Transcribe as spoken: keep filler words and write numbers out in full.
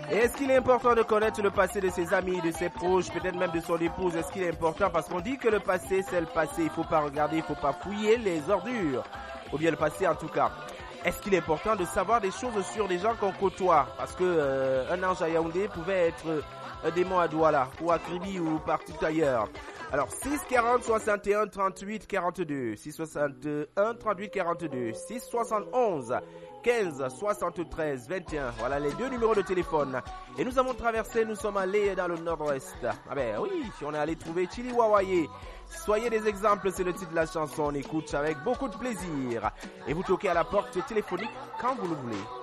Et est-ce qu'il est important de connaître le passé de ses amis, de ses proches, peut-être même de son épouse? Est-ce qu'il est important? Parce qu'on dit que le passé, c'est le passé. Il faut pas regarder, il faut pas fouiller les ordures. Ou bien le passé en tout cas. Est-ce qu'il est important de savoir des choses sur des gens qu'on côtoie? Parce que euh, un ange à Yaoundé pouvait être un démon à Douala, ou à Kribi, ou partout ailleurs. Alors, six quarante soixante et un trente-huit quarante-deux, six soixante et un trente-huit quarante-deux, six soixante et onze quinze soixante-treize vingt et un. Voilà les deux numéros de téléphone. Et nous avons traversé, nous sommes allés dans le nord-ouest. Ah ben oui, on est allé trouver Chiliwawaye. Soyez des exemples, c'est le titre de la chanson. On écoute avec beaucoup de plaisir. Et vous toquez à la porte téléphonique quand vous le voulez.